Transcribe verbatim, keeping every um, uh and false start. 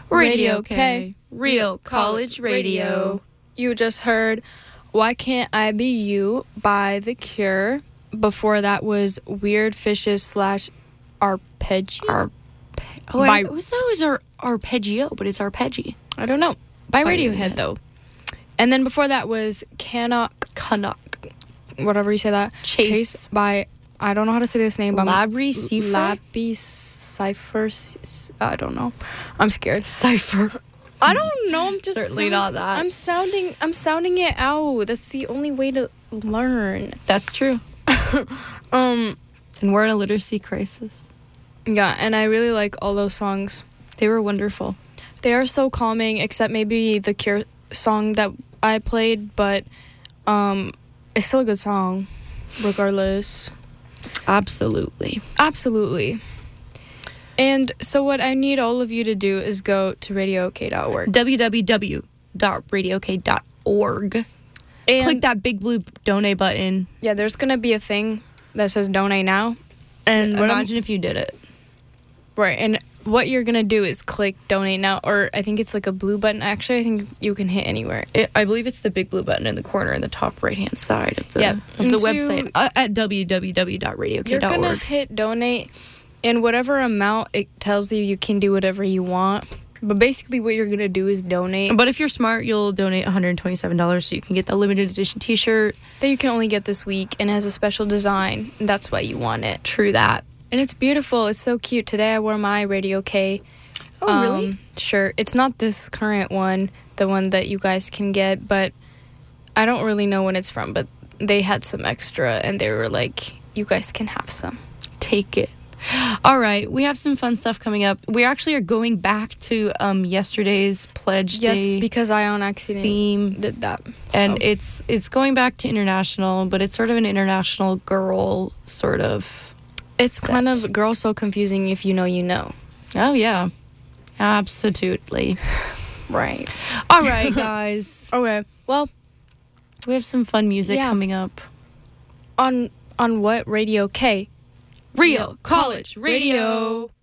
Radio K, Real College Radio. You just heard Why Can't I Be You by The Cure. Before that was Weird Fishes slash Arpeggio. Arpe- oh, By- I was that was our arpeggio, but it's arpeggi. I don't know. By, By Radiohead, Radiohead. though. And then before that was Canuck, Canuck. whatever you say that. Chase. by, I don't know how to say this name. but I'm- Labry Cipher? Labby Cipher. s- I don't know. I'm scared. Cipher. I don't know. I'm just Certainly not that. I'm sounding. I'm sounding it out. That's the only way to learn. That's true. Um. And we're in a literacy crisis. Yeah, and I really like all those songs. They were wonderful. They are so calming, except maybe the Cure song that I played, but um, it's still a good song, regardless. Absolutely. Absolutely. And so what I need all of you to do is go to radio ok dot org. w w w dot radio k dot org. And Click that big blue donate button. yeah, there's going to be a thing that says donate now. And what I'm- Imagine if you did it. right, and what you're going to do is click donate now, or I think it's like a blue button. Actually, I think you can hit anywhere. It, I believe it's the big blue button in the corner in the top right hand side of the Yep. of the And to- website uh, at w w w dot radio k You're dot org. going to hit donate, and whatever amount it tells you, you can do whatever you want. But basically what you're going to do is donate. But if you're smart, you'll donate one hundred twenty-seven dollars so you can get the limited edition t-shirt. That you can only get this week and has a special design. And that's why you want it. True that. And it's beautiful. It's so cute. Today I wore my Radio K Oh, really? shirt. It's not this current one, the one that you guys can get, but I don't really know when it's from. But they had some extra, and they were like, you guys can have some. Take it. All right, we have some fun stuff coming up. We actually are going back to um, yesterday's Pledge Yes, Day because I on accident theme. did that. And so. it's it's going back to international, but it's sort of an international girl sort of. It's kind set. of Girl So Confusing If You Know You Know. Oh, yeah. Absolutely. Right. All right, guys. Okay. Well, We have some fun music Yeah. coming up. on on what? Radio K? Real College Radio.